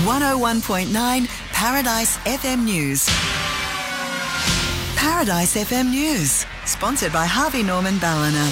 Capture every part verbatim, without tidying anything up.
one oh one point nine Paradise F M News. Paradise F M News, sponsored by Harvey Norman Ballina.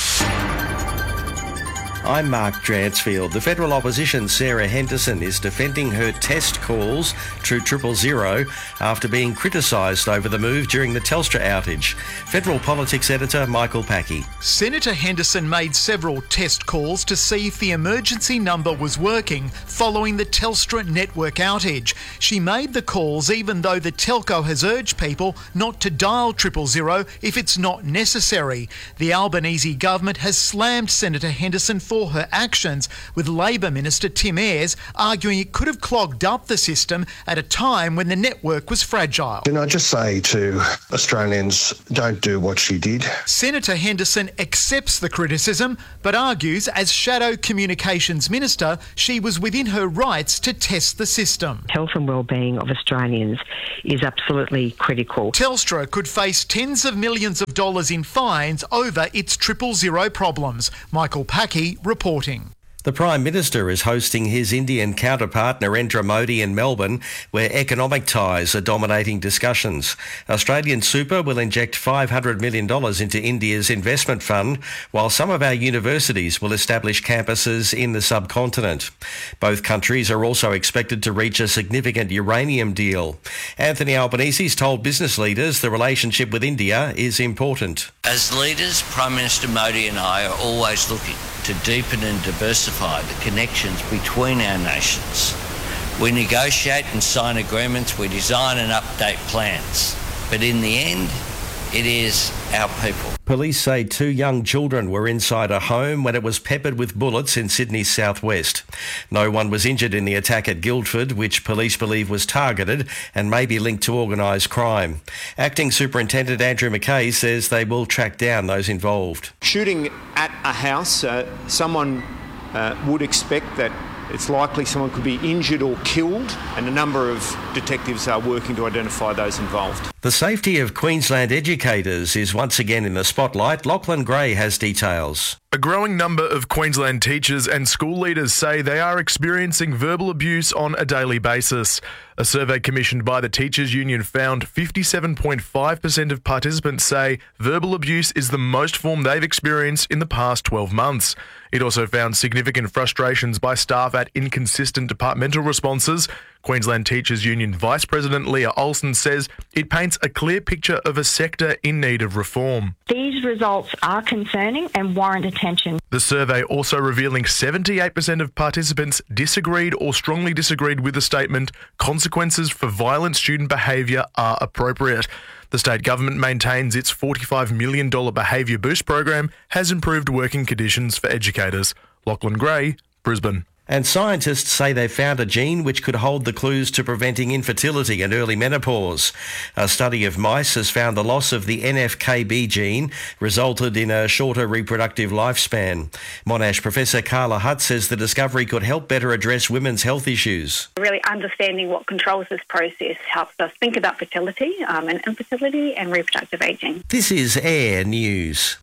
I'm Mark Dransfield. The federal opposition Sarah Henderson is defending her test calls to Triple Zero after being criticised over the move during the Telstra outage. Federal politics editor Michael Packey. Senator Henderson made several test calls to see if the emergency number was working following the Telstra network outage. She made the calls even though the telco has urged people not to dial Triple Zero if it's not necessary. The Albanese government has slammed Senator Henderson for For her actions, with Labor Minister Tim Ayres arguing it could have clogged up the system at a time when the network was fragile. Can I just say to Australians, don't do what she did? Senator Henderson accepts the criticism, but argues as Shadow Communications Minister, she was within her rights to test the system. Health and wellbeing of Australians is absolutely critical. Telstra could face tens of millions of dollars in fines over its Triple Zero problems. Michael Packey reporting. The Prime Minister is hosting his Indian counterpart Narendra Modi in Melbourne, where economic ties are dominating discussions. Australian Super will inject five hundred million dollars into India's investment fund, while some of our universities will establish campuses in the subcontinent. Both countries are also expected to reach a significant uranium deal. Anthony Albanese's told business leaders the relationship with India is important. As leaders, Prime Minister Modi and I are always looking to deepen and diversify the connections between our nations. We negotiate and sign agreements, we design and update plans. But in the end, it is our people. Police say two young children were inside a home when it was peppered with bullets in Sydney's southwest. No one was injured in the attack at Guildford, which police believe was targeted and may be linked to organised crime. Acting Superintendent Andrew McKay says they will track down those involved. Shooting at a house, uh, someone uh, would expect that it's likely someone could be injured or killed, and a number of detectives are working to identify those involved. The safety of Queensland educators is once again in the spotlight. Lachlan Gray has details. A growing number of Queensland teachers and school leaders say they are experiencing verbal abuse on a daily basis. A survey commissioned by the Teachers Union found fifty-seven point five percent of participants say verbal abuse is the most form they've experienced in the past twelve months. It also found significant frustrations by staff at inconsistent departmental responses. Queensland Teachers Union Vice President Leah Olsen says it paints a clear picture of a sector in need of reform. These results are concerning and warrant attention. The survey also revealing seventy-eight percent of participants disagreed or strongly disagreed with the statement, consequences for violent student behaviour are appropriate. The state government maintains its forty-five million dollars Behaviour Boost program has improved working conditions for educators. Lachlan Gray, Brisbane. And scientists say they've found a gene which could hold the clues to preventing infertility and early menopause. A study of mice has found the loss of the N F K B gene resulted in a shorter reproductive lifespan. Monash Professor Carla Hutt says the discovery could help better address women's health issues. Really understanding what controls this process helps us think about fertility um, and infertility and reproductive ageing. This is Air News.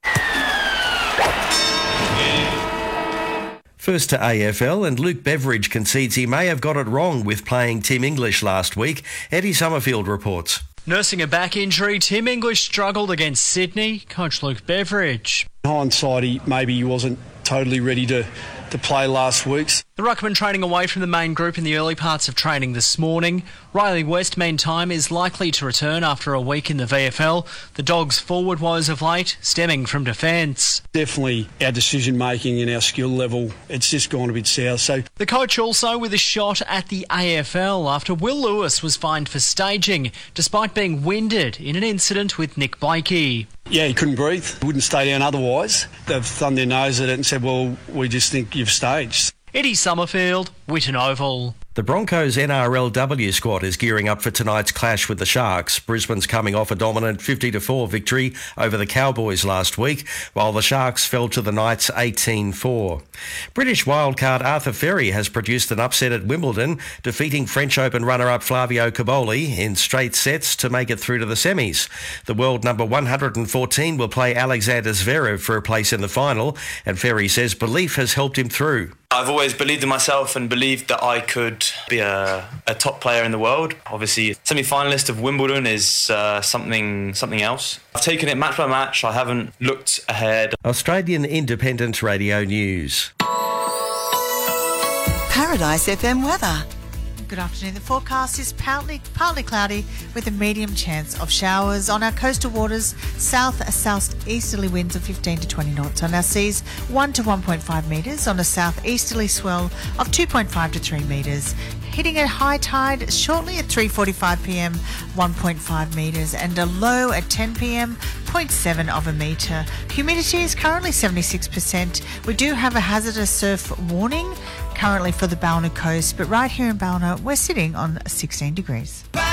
First to A F L, and Luke Beveridge concedes he may have got it wrong with playing Tim English last week. Eddie Summerfield reports. Nursing a back injury, Tim English struggled against Sydney. Coach Luke Beveridge. In hindsight, he, maybe he wasn't totally ready to, to play last week. The ruckman training away from the main group in the early parts of training this morning. Riley West, meantime, is likely to return after a week in the V F L. The Dogs' forward woes of late stemming from defence. Definitely our decision-making and our skill level, it's just gone a bit south. So the coach also with a shot at the A F L after Will Lewis was fined for staging, despite being winded in an incident with Nick Blakey. Yeah, he couldn't breathe. Wouldn't stay down otherwise. They've thumbed their nose at it and said, well, we just think you've staged. Eddie Summerfield, Whitten Oval. The Broncos N R L W squad is gearing up for tonight's clash with the Sharks. Brisbane's coming off a dominant fifty to four victory over the Cowboys last week, while the Sharks fell to the Knights eighteen four. British wildcard Arthur Ferry has produced an upset at Wimbledon, defeating French Open runner-up Flavio Cobolli in straight sets to make it through to the semis. The world number one hundred fourteen will play Alexander Zverev for a place in the final, and Ferry says belief has helped him through. I've always believed in myself and believed that I could be a, a top player in the world. Obviously, semi-finalist of Wimbledon is uh, something something else. I've taken it match by match. I haven't looked ahead. Australian Independent Radio News. Paradise F M weather. Good afternoon. The forecast is partly, partly cloudy with a medium chance of showers on our coastal waters. South southeasterly winds of fifteen to twenty knots. On our seas, one to one point five metres. On a southeasterly swell of two point five to three metres. Hitting a high tide shortly at three forty-five p m, one point five metres, and a low at ten p m, zero point seven of a metre. Humidity is currently seventy-six percent. We do have a hazardous surf warning currently for the Ballina coast, but right here in Ballina, we're sitting on sixteen degrees.